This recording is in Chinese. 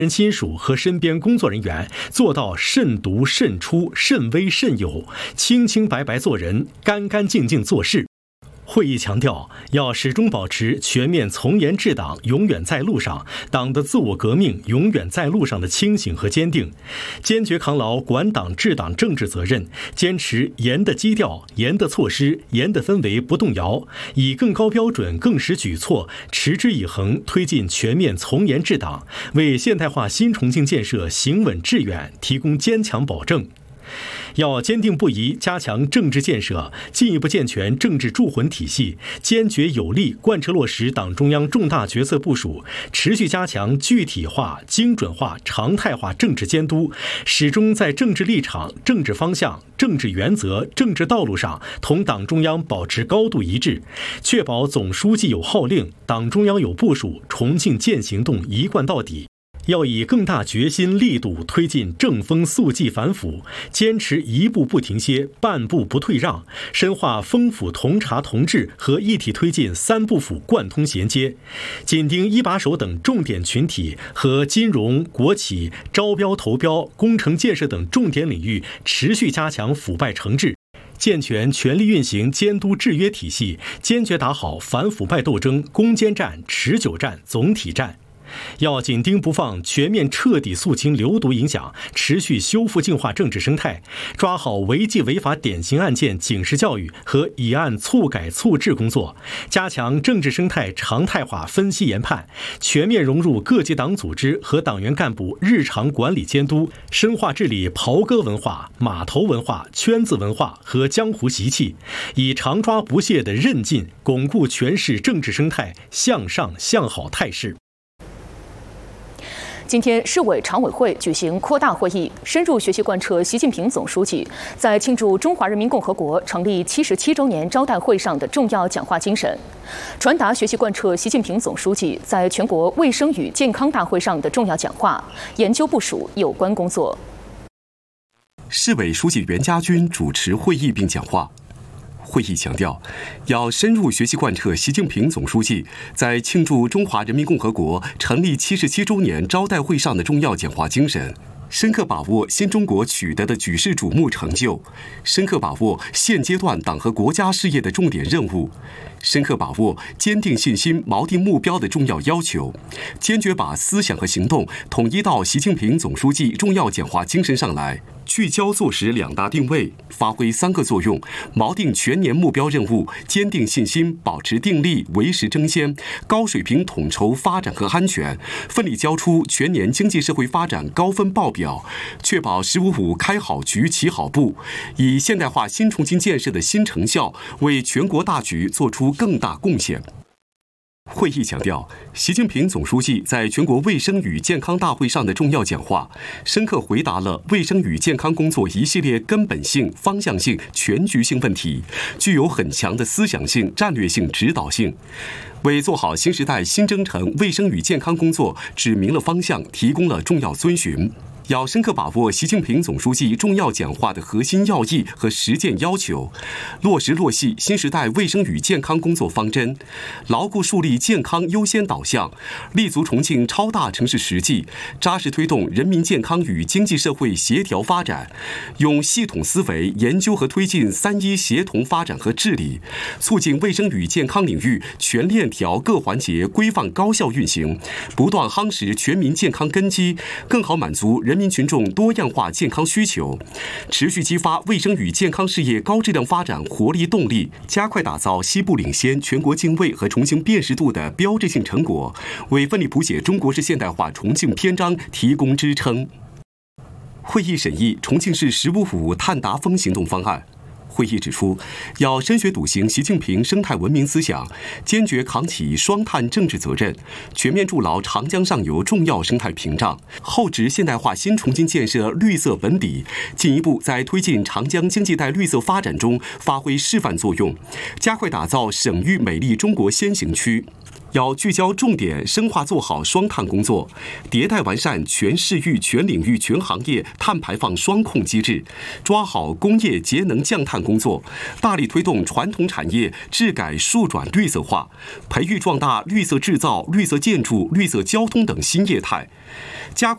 人亲属和身边工作人员做到慎独、慎出、慎微、慎友，清清白白做人，干干净净做事。会议强调，要始终保持全面从严治党永远在路上，党的自我革命永远在路上的清醒和坚定，坚决扛牢管党治党政治责任，坚持严的基调、严的措施、严的氛围不动摇，以更高标准、更实举措，持之以恒推进全面从严治党，为现代化新重庆建设行稳致远提供坚强保证。要坚定不移加强政治建设，进一步健全政治铸魂体系，坚决有力贯彻落实党中央重大决策部署，持续加强具体化、精准化、常态化政治监督，始终在政治立场、政治方向、政治原则、政治道路上同党中央保持高度一致，确保总书记有号令，党中央有部署，重庆建行动一贯到底。要以更大决心力度推进正风肃纪反腐，坚持一步不停歇、半步不退让，深化风腐同查同治和一体推进三不腐贯通衔接，紧盯一把手等重点群体和金融、国企、招标投标、工程建设等重点领域持续加强腐败惩治，健全全力运行监督制约体系，坚决打好反腐败斗争攻坚战、持久战、总体战。要紧盯不放，全面彻底肃清流毒影响，持续修复净化政治生态，抓好违纪违法典型案件警示教育和以案促改促治工作，加强政治生态常态化分析研判，全面融入各级党组织和党员干部日常管理监督，深化治理袍哥文化、码头文化、圈子文化和江湖习气，以常抓不懈的韧劲巩固全市政治生态向上向好态势。 今天，市委常委会举行扩大会议，深入学习贯彻习近平总书记在庆祝中华人民共和国成立77周年招待会上的重要讲话精神，传达学习贯彻习近平总书记在全国卫生与健康大会上的重要讲话，研究部署有关工作。 市委书记袁家军主持会议并讲话。会议强调，要深入学习贯彻习近平总书记在庆祝中华人民共和国成立77周年招待会上的重要讲话精神，深刻把握新中国取得的举世瞩目成就，深刻把握现阶段党和国家事业的重点任务，深刻把握坚定信心、锚定目标的重要要求，坚决把思想和行动统一到习近平总书记重要讲话精神上来，聚焦做实2大定位，发挥3个作用，锚定全年目标任务，坚定信心，保持定力，为时争先，高水平统筹发展和安全，奋力交出全年经济社会发展高分报表，确保“15+5”开好局、起好步，以现代化新重庆建设的新成效为全国大局做出更大贡献。会议强调，习近平总书记在全国卫生与健康大会上的重要讲话，深刻回答了卫生与健康工作一系列根本性、方向性、全局性问题，具有很强的思想性、战略性、指导性，为做好新时代新征程卫生与健康工作指明了方向，提供了重要遵循。要深刻把握习近平总书记重要讲话的核心要义和实践要求，落实落细新时代卫生与健康工作方针，牢固树立健康优先导向，立足重庆超大城市实际，扎实推动人民健康与经济社会协调发展，用系统思维研究和推进3-1协同发展和治理，促进卫生与健康领域全链条各环节规范高效运行，不断夯实全民健康根基，更好满足人民群众多样化健康需求，持续激发卫生与健康事业高质量发展活力动力，加快打造西部领先、全国敬畏和重庆辨识度的标志性成果，为奋力谱写中国式现代化重庆篇章提供支撑。会议审议重庆市“15+5”碳达峰行动方案。会议指出，要深学笃行习近平生态文明思想，坚决扛起双碳政治责任，全面筑牢长江上游重要生态屏障，厚植现代化新重庆建设绿色本底，进一步在推进长江经济带绿色发展中发挥示范作用，加快打造省域美丽中国先行区。要聚焦重点深化做好双碳工作，迭代完善全市域、全领域、全行业碳排放双控机制，抓好工业节能降碳工作，大力推动传统产业质改数转绿色化，培育壮大绿色制造、绿色建筑、绿色交通等新业态，加快